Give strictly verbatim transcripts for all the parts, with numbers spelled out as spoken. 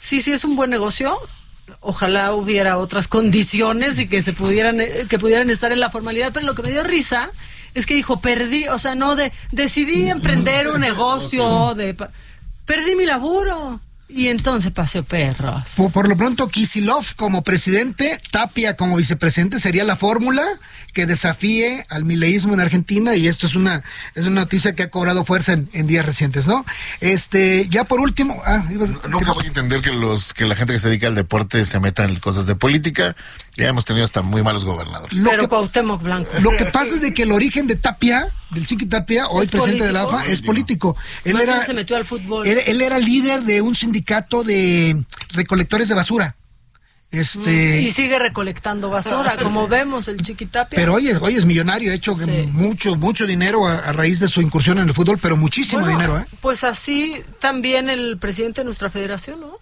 sí, sí es un buen negocio. Ojalá hubiera otras condiciones y que se pudieran, que pudieran estar en la formalidad, pero lo que me dio risa es que dijo, perdí, o sea, no de, decidí emprender un negocio, de, perdí mi laburo. Y entonces paseo perros. Por, por lo pronto, Kicillof como presidente, Tapia como vicepresidente sería la fórmula que desafíe al mileísmo en Argentina, y esto es una es una noticia que ha cobrado fuerza en, en días recientes, ¿no? Este, ya por último, ah, ibas, nunca voy a entender que los que la gente que se dedica al deporte se meta en cosas de política. Ya hemos tenido hasta muy malos gobernadores. Pero que, Cuauhtémoc Blanco. Lo que pasa es de que el origen de Tapia, del Chiqui Tapia, hoy ¿Es presidente político? de la A F A, es político. Él Más era bien se metió al fútbol. Él, él era líder de un sindicato de recolectores de basura. Este... Y sigue recolectando basura, como vemos el Chiqui Tapia. Pero hoy es, hoy es millonario, ha hecho sí. mucho, mucho dinero a, a raíz de su incursión en el fútbol, pero muchísimo bueno, dinero, ¿eh? Pues así también el presidente de nuestra federación, ¿no?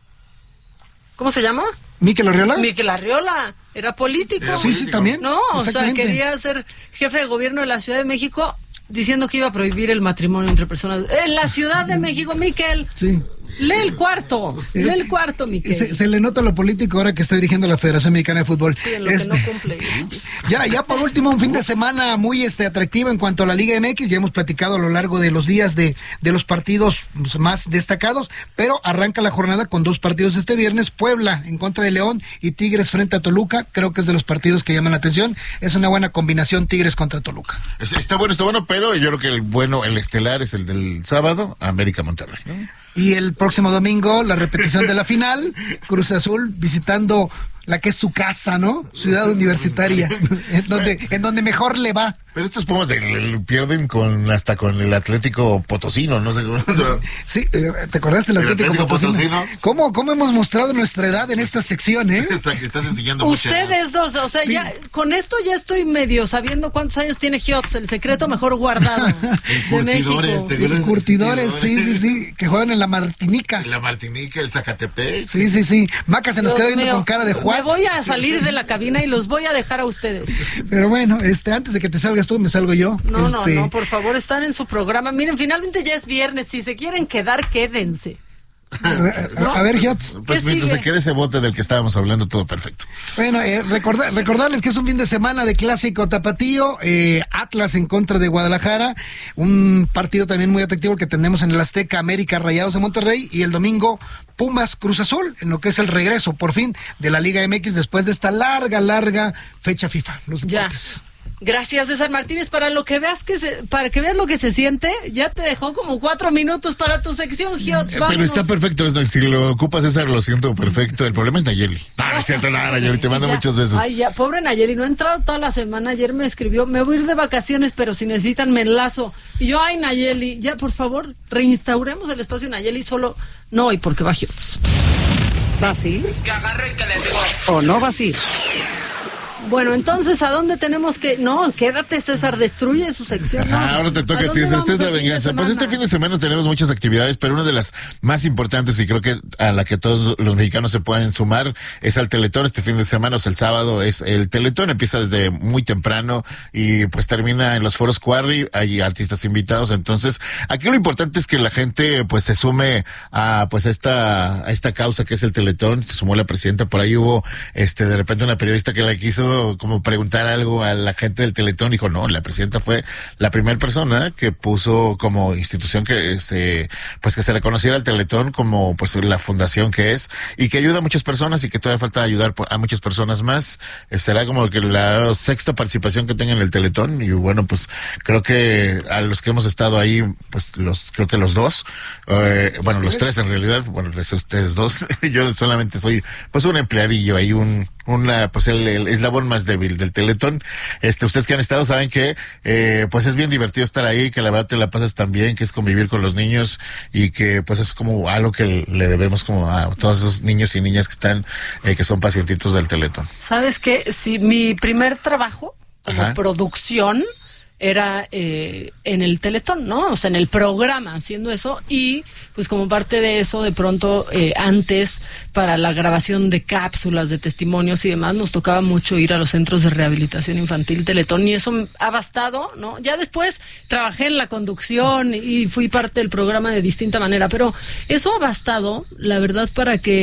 ¿Cómo se llama? ¿Mikel Arriola? Mikel Arriola, era político. Era sí, político. sí, también. No, o sea, quería ser jefe de gobierno de la Ciudad de México diciendo que iba a prohibir el matrimonio entre personas. En la Ciudad de México, Mikel. Sí. Lee el cuarto, lee el cuarto, Miquel. Se, se le nota lo político ahora que está dirigiendo la Federación Mexicana de Fútbol. Sí, en lo este, que no cumple. Ya, ya por último, un fin de semana muy este atractivo en cuanto a la Liga M X. Ya hemos platicado a lo largo de los días de, de los partidos más destacados, pero arranca la jornada con dos partidos este viernes. Puebla en contra de León y Tigres frente a Toluca. Creo que es de los partidos que llaman la atención. Es una buena combinación Tigres contra Toluca. Está bueno, está bueno, pero yo creo que el bueno, el estelar es el del sábado, América Monterrey, ¿no? Y el próximo domingo, la repetición de la final, Cruz Azul visitando la que es su casa, ¿no? Ciudad Universitaria, en donde, en donde mejor le va. Pero estos Pumas de, de, pierden con hasta con el Atlético Potosino, no sé cómo. Sí, ¿te acordaste del Atlético, Atlético Potosino? Potosino? ¿Cómo, ¿Cómo hemos mostrado nuestra edad en esta sección, eh? Exacto, estás enseñando Ustedes mucho. dos, o sea, ya con esto ya estoy medio sabiendo cuántos años tiene Giotz, el secreto mejor guardado de México. El curtidores, sí, sí, sí, que juegan en la Martinica. En la Martinica, el Zacatepec. Sí, sí, sí. Maca se nos Dios queda viendo mío, con cara de Juan. Me voy a salir de la cabina y los voy a dejar a ustedes. Pero bueno, este, antes de que te salgas tú, me salgo yo. No, este... no, no, por favor, están en su programa. Miren, finalmente ya es viernes. Si se quieren quedar, quédense. A ver, ¿no? a ver Giotz. Pues mientras sigue? se quede ese bote del que estábamos hablando, todo perfecto. Bueno, eh, recordar, recordarles que es un fin de semana de clásico tapatío, eh, Atlas en contra de Guadalajara, un partido también muy atractivo que tenemos en el Azteca, América Rayados de Monterrey, y el domingo Pumas Cruz Azul, en lo que es el regreso, por fin, de la Liga M X después de esta larga, larga fecha FIFA. Los deportes. Ya. Gracias, César Martínez. Para lo que veas que se, para que veas lo que se siente, ya te dejó como cuatro minutos para tu sección, Giotz. Eh, pero está perfecto, si lo ocupas, César, lo siento perfecto. El problema es Nayeli. No, no es cierto, nada, Nayeli, te mando ya, muchas veces. Ay, ya, pobre Nayeli, no ha entrado toda la semana. Ayer me escribió, me voy a ir de vacaciones, pero si necesitan me enlazo. Y yo, ay, Nayeli, ya, por favor, reinstauremos el espacio Nayeli, solo no hoy, porque va Giotz. ¿Va así? Es que agarre que le digo. ¿O no va así? Bueno, entonces, ¿a dónde tenemos que...? No, quédate, César, destruye su sección. ¿No? Ah, ahora te toca a ti, esta es la venganza. Pues este fin de semana tenemos muchas actividades, pero una de las más importantes, y creo que a la que todos los mexicanos se pueden sumar, es al Teletón. Este fin de semana, o sea, el sábado, es el Teletón. Empieza desde muy temprano y pues termina en los foros Quarry. Hay artistas invitados. Entonces, aquí lo importante es que la gente pues se sume a pues esta, a esta causa que es el Teletón. Se sumó la presidenta. Por ahí hubo, este, de repente una periodista que la quiso como preguntar algo a la gente del Teletón, dijo no, la presidenta fue la primera persona que puso como institución que se, pues que se reconociera al Teletón como pues la fundación que es y que ayuda a muchas personas y que todavía falta ayudar a muchas personas más. Será como que la sexta participación que tenga en el Teletón y bueno, pues creo que a los que hemos estado ahí, pues los, creo que los dos, eh, bueno, los tres en realidad, bueno, ustedes dos, yo solamente soy pues un empleadillo ahí, un una pues el, el eslabón más débil del Teletón. Este, ustedes que han estado saben que eh, pues es bien divertido estar ahí, que la verdad te la pasas tan bien, que es convivir con los niños y que pues es como algo que le debemos como a todos esos niños y niñas que están eh, que son pacientitos del Teletón. ¿Sabes qué? Si mi primer trabajo como Ajá. producción era eh, en el Teletón, ¿no? O sea, en el programa, haciendo eso, y pues como parte de eso, de pronto, eh, antes, para la grabación de cápsulas, de testimonios y demás, nos tocaba mucho ir a los centros de rehabilitación infantil Teletón, y eso ha bastado, ¿no? Ya después trabajé en la conducción y fui parte del programa de distinta manera, pero eso ha bastado, la verdad, para que